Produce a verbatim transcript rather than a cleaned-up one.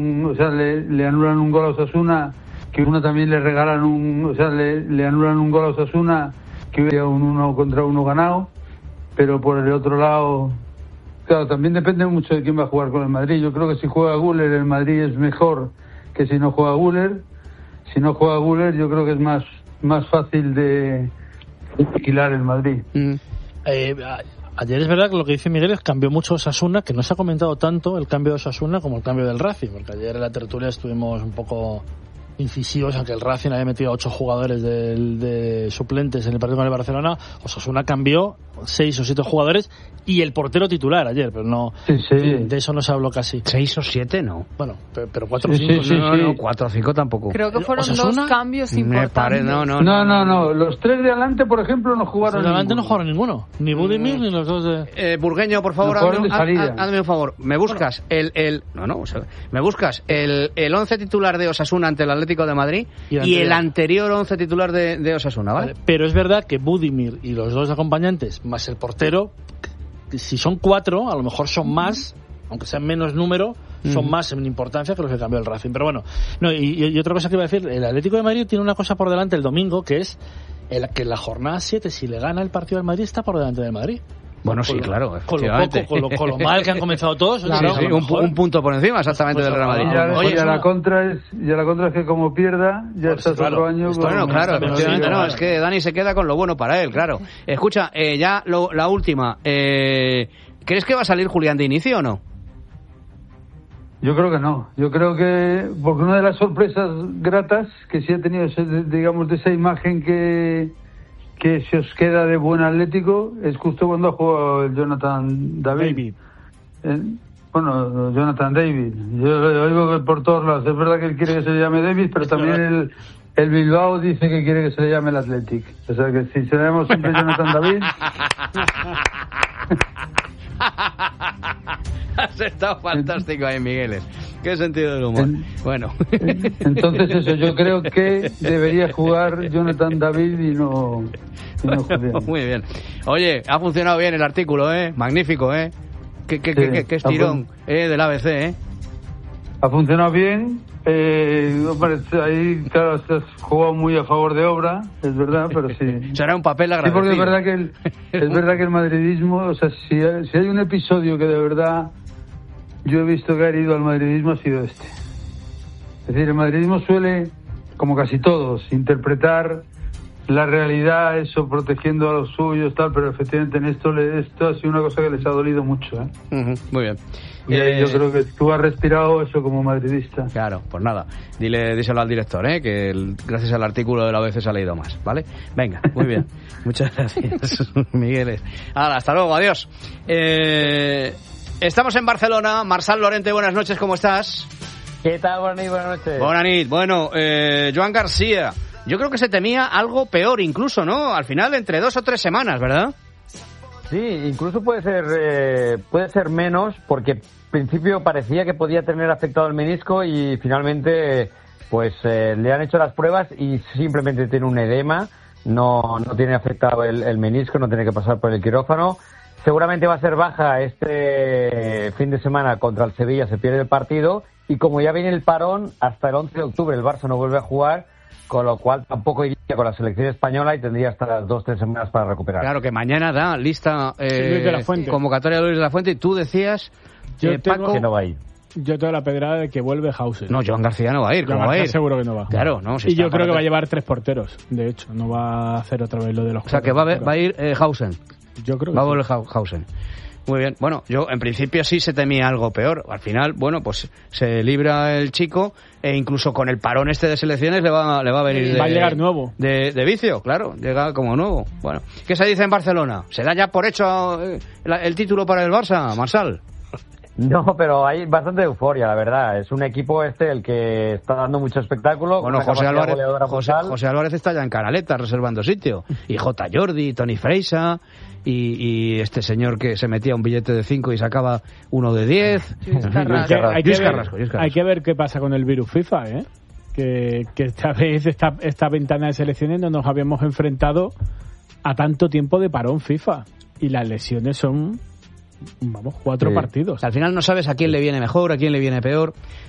o sea, le, le anulan un gol a Osasuna, que uno también le regalan un, o sea, le, le anulan un gol a Osasuna, que hubiera un uno contra uno ganado, pero por el otro lado, claro, también depende mucho de quién va a jugar con el Madrid. Yo creo que si juega Güler, el Madrid es mejor que si no juega Güler. Si no juega Güler, yo creo que es más, más fácil de alquilar el Madrid. Mm. Eh, Ayer es verdad que lo que dice Miguel es que cambió mucho Osasuna, que no se ha comentado tanto el cambio de Osasuna como el cambio del Racing, porque ayer en la tertulia estuvimos un poco incisivos, aunque el Racing había metido a ocho jugadores de, de suplentes en el partido con el Barcelona. Osasuna cambió seis o siete jugadores y el portero titular ayer, pero no, sí, sí. de eso no se habló casi. Seis o siete no. Bueno, pero, pero cuatro o sí, cinco. Sí, sí, no, sí. no, cuatro o cinco tampoco. Creo que fueron ¿Osasuna? dos cambios Me importantes. pare, no, no, No, no, no. Los tres de adelante, por ejemplo, no jugaron. Los de adelante no ninguno. jugaron ninguno. Ni Budimir mm. ni los dos de... Eh, Burgueño, por favor, No jugaron hazme, de salida. haz- hazme un favor. Me buscas el, el... No, no, o sea, me buscas el, el once titular de Osasuna ante el Atlético de Madrid Y y el el anterior once titular de, de Osasuna, ¿vale? Vale, pero es verdad que Budimir y los dos acompañantes, más el portero, si son cuatro, a lo mejor son más, aunque sean menos número, son Ujú. más en importancia que los que cambió el Racing. Pero bueno, no, y, y otra cosa que iba a decir, el Atlético de Madrid tiene una cosa por delante el domingo, que es el, que en la jornada siete, si le gana el partido al Madrid, está por delante del Madrid. Bueno, Con sí, lo- claro, Con lo, efectivamente. poco, con, lo, con lo mal que han comenzado todos. Sí, oye, sí, a lo un, mejor- un punto por encima exactamente Pues, del Real pues, Y Madrid. ya, Oye, y es a la una- contra es, y a la contra es que como pierda, ya Pues estás claro, otro año esto- con... Bueno, claro, Pero efectivamente, sí, no, no, es que Dani se queda con lo bueno para él, claro. Escucha, eh, ya lo- la última, eh, ¿crees que va a salir Julián de inicio o no? Yo creo que no. Yo creo que... Porque una de las sorpresas gratas que sí ha tenido, ese- digamos, de esa imagen que, que se os queda de buen Atlético, es justo cuando ha jugado el Jonathan David. David. Eh, bueno, Jonathan David. Yo lo oigo que por todos lados. Es verdad que él quiere que se le llame David, pero también el, el Bilbao dice que quiere que se le llame el Athletic. O sea que si se le llama siempre Jonathan David... Has estado fantástico ahí, Migueles. Qué sentido del humor. En- Bueno. Entonces eso, yo creo que debería jugar Jonathan David y no, y no Julián. Muy bien. Oye, ha funcionado bien el artículo, ¿eh? Magnífico, ¿eh? Qué, qué, Sí, qué, qué, qué estirón, ¿eh? Del A B C, ¿eh? Ha funcionado bien. Eh, hombre, ahí, claro, has jugado muy a favor de Obra, es verdad, pero sí. Será un papel Sí, agradecido. porque es verdad que el, es verdad que el madridismo, o sea, si hay, si hay un episodio que de verdad yo he visto que ha herido al madridismo, ha sido este. Es decir, el madridismo suele, como casi todos, interpretar la realidad, eso, protegiendo a los suyos, tal, pero efectivamente en esto, le, esto ha sido una cosa que les ha dolido mucho, ¿eh? Ujú, muy bien. Y ahí Eh, yo creo que tú has respirado eso como madridista. Claro, pues nada, dile, díselo al director, ¿eh? Que el- gracias al artículo de la A B C se ha leído más, ¿vale? Venga, muy bien. Muchas gracias, Migueles. Ahora, hasta luego, adiós. Eh, estamos en Barcelona. Marçal Lorente, buenas noches, ¿cómo estás? ¿Qué tal? Buenas noches. Buenas noches. Buenas noches. Bueno, eh, Joan García, yo creo que se temía algo peor incluso, ¿no? Al final, entre dos o tres semanas, ¿verdad? Sí, incluso puede ser eh, puede ser menos, porque al principio parecía que podía tener afectado el menisco y finalmente pues eh, le han hecho las pruebas y simplemente tiene un edema, no, no tiene afectado el, el menisco, no tiene que pasar por el quirófano. Seguramente va a ser baja este fin de semana contra el Sevilla, se pierde el partido y como ya viene el parón, hasta el once de octubre el Barça no vuelve a jugar, con lo cual tampoco iría con la selección española y tendría hasta las dos tres semanas para recuperar. Claro, que mañana da lista eh, Luis de la Fuente. convocatoria de Luis de la Fuente y tú decías, Yo eh, tengo- Paco... Que no va a ir. Yo tengo la pedrada de que vuelve Hausen. No, Joan García no va a ir, Joan ¿cómo va a García ir? seguro que no va. Claro, no. si Y está yo creo que para- va a llevar tres porteros, de hecho. No va a hacer otra vez lo de los O sea, que va a, ver- va a ir eh, Hausen. Yo creo que Va a sí. volver Hau- Hausen. Muy bien. Bueno, yo en principio sí se temía algo peor. Al final, bueno, pues se libra el chico e incluso con el parón este de selecciones le va, le va a venir de... Va a llegar nuevo. De, de vicio, claro. Llega como nuevo. Bueno, ¿qué se dice en Barcelona? ¿Se da ya por hecho eh, la- el título para el Barça, Marçal? No, pero hay bastante euforia, la verdad. Es un equipo este el que está dando mucho espectáculo. Bueno, con una José capacidad Álvarez, goleadora José, brutal. José Álvarez está ya en Canaleta reservando sitio. Y J. Jordi, Toni Freisa y, y este señor que se metía un billete de cinco y sacaba uno de diez. Luis Carrasco. Que hay, que Luis ver, Carrasco, Luis Carrasco. hay que ver qué pasa con el virus FIFA, ¿eh? Que, que esta vez, esta, esta ventana de selecciones no nos habíamos enfrentado a tanto tiempo de parón FIFA. Y las lesiones son, vamos, cuatro Sí. partidos. Al final no sabes a quién le viene mejor, a quién le viene peor.